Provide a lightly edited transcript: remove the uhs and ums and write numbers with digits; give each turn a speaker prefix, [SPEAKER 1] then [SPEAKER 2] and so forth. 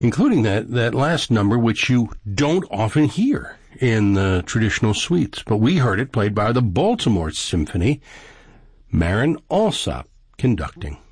[SPEAKER 1] including that last number, which you don't often hear in the traditional suites. But we heard it played by the Baltimore Symphony, Marin Alsop conducting.